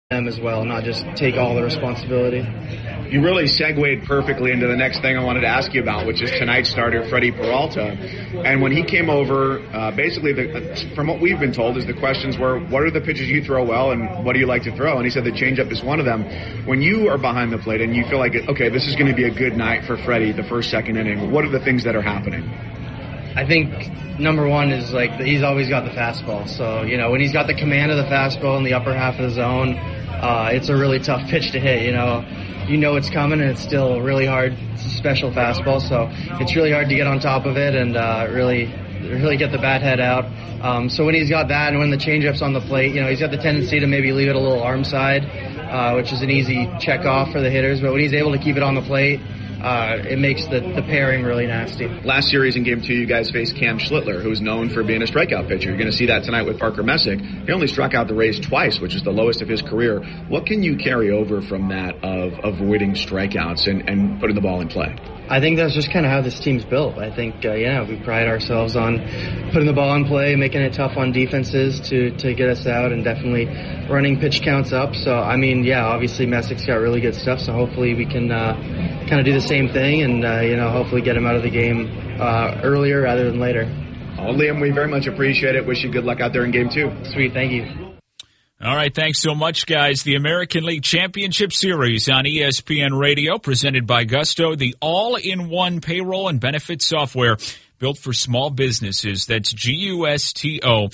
them as well, not just take all the responsibility. You really segued perfectly into the next thing I wanted to ask you about, which is tonight's starter, Freddie Peralta. And when he came over, basically, from what we've been told, is the questions were, what are the pitches you throw well and what do you like to throw? And he said the changeup is one of them. When you are behind the plate and you feel like, okay, this is going to be a good night for Freddie the first, second inning, what are the things that are happening? I think number one is he's always got the fastball. So, when he's got the command of the fastball in the upper half of the zone, it's a really tough pitch to hit. You know it's coming, and it's still really hard. It's a special fastball, so it's really hard to get on top of it and really get the bat head out. So when he's got that and when the changeup's on the plate, he's got the tendency to maybe leave it a little arm side, which is an easy check off for the hitters. But when he's able to keep it on the plate, it makes the pairing really nasty. Last series in Game 2, you guys faced Cam Schlittler, who's known for being a strikeout pitcher. You're going to see that tonight with Parker Messick. He only struck out the Rays twice, which is the lowest of his career. What can you carry over from that of avoiding strikeouts and putting the ball in play? I think that's just kind of how this team's built. I think, we pride ourselves on putting the ball in play, making it tough on defenses to get us out, and definitely running pitch counts up. So, obviously Messick's got really good stuff, so hopefully we can kind of do the same thing and, hopefully get him out of the game earlier rather than later. Oh, Liam, we very much appreciate it. Wish you good luck out there in Game 2. Sweet, thank you. All right, thanks so much, guys. The American League Championship Series on ESPN Radio, presented by Gusto, the all-in-one payroll and benefits software built for small businesses. That's GUSTO.com.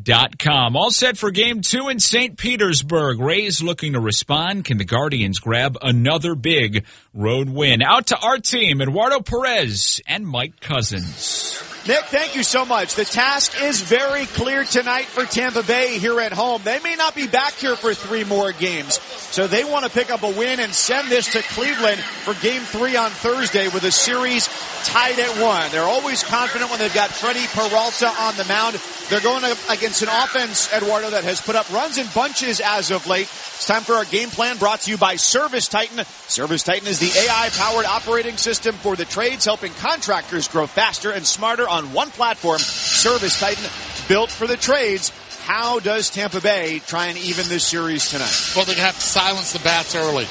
All set for Game 2 in St. Petersburg. Rays looking to respond. Can the Guardians grab another big road win? Out to our team, Eduardo Perez and Mike Cousins. Nick, thank you so much. The task is very clear tonight for Tampa Bay here at home. They may not be back here for 3 more games, so they want to pick up a win and send this to Cleveland for Game 3 on Thursday with a series tied at 1. They're always confident when they've got Freddie Peralta on the mound. They're going up against an offense, Eduardo, that has put up runs in bunches as of late. It's time for our game plan, brought to you by Service Titan. Service Titan is the AI-powered operating system for the trades, helping contractors grow faster and smarter on one platform. Service Titan, built for the trades. How does Tampa Bay try and even this series tonight? Well, they're going to have to silence the bats early.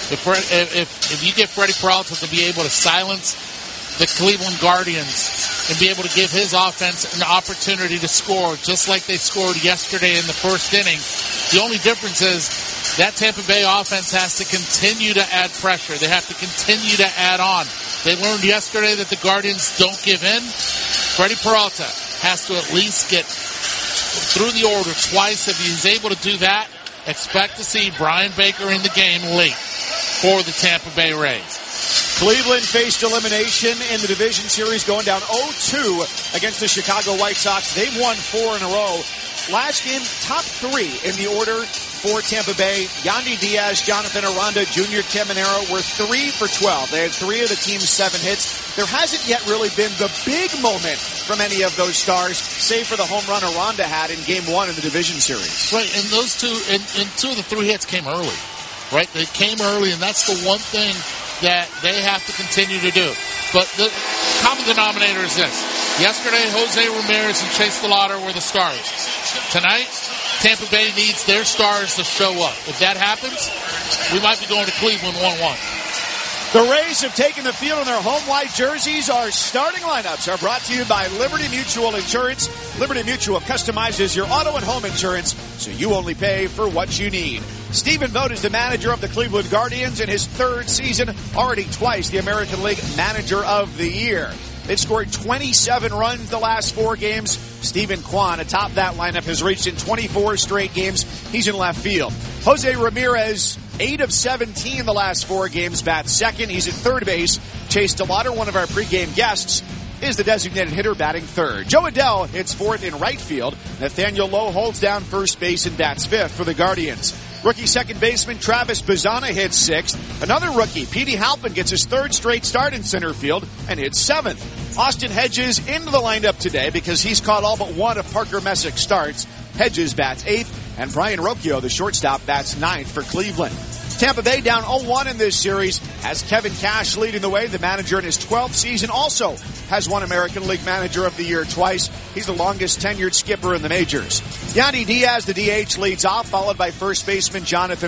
If you get Freddie Peralta to be able to silence the Cleveland Guardians and be able to give his offense an opportunity to score, just like they scored yesterday in the first inning, the only difference is that Tampa Bay offense has to continue to add pressure. They have to continue to add on. They learned yesterday that the Guardians don't give in. Freddie Peralta has to at least get through the order twice. If he's able to do that, expect to see Brian Baker in the game late for the Tampa Bay Rays. Cleveland faced elimination in the division series, going down 0-2 against the Chicago White Sox. They've won 4 in a row. Last game, top 3 in the order for Tampa Bay. Yandy Diaz, Jonathan Aranda, Junior Caminero were 3 for 12. They had 3 of the team's 7 hits. There hasn't yet really been the big moment from any of those stars, save for the home run Aranda had in Game 1 in the division series. Right, and those 2 of the 3 hits came early. Right, they came early, and that's the one thing that they have to continue to do. But the common denominator is this. Yesterday, Jose Ramirez and Chase Delauder were the stars. Tonight, Tampa Bay needs their stars to show up. If that happens, we might be going to Cleveland 1-1. The Rays have taken the field in their home white jerseys. Our starting lineups are brought to you by Liberty Mutual Insurance. Liberty Mutual customizes your auto and home insurance so you only pay for what you need. Stephen Vogt is the manager of the Cleveland Guardians in his 3rd season, already twice the American League Manager of the Year. They've scored 27 runs the last 4 games. Stephen Kwan, atop that lineup, has reached in 24 straight games. He's in left field. Jose Ramirez, 8 of 17 the last 4 games, bats second. He's at third base. Chase Delauder, one of our pregame guests, is the designated hitter, batting third. Joe Adell hits fourth in right field. Nathaniel Lowe holds down first base and bats fifth for the Guardians. Rookie second baseman Travis Bazzana hits sixth. Another rookie, Petey Halpin, gets his 3rd straight start in center field and hits seventh. Austin Hedges into the lineup today because he's caught all but one of Parker Messick's starts. Hedges bats 8th, and Brian Rocchio, the shortstop, bats 9th for Cleveland. Tampa Bay down 0-1 in this series has Kevin Cash leading the way. The manager in his 12th season also has won American League Manager of the Year twice. He's the longest tenured skipper in the majors. Yandy Diaz, the DH, leads off, followed by first baseman Jonathan